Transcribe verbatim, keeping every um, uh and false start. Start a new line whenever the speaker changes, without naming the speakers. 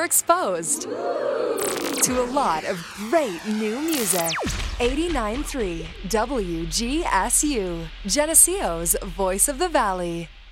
you're exposed to a lot of great new music. eighty-nine point three W G S U, Geneseo's Voice of the Valley.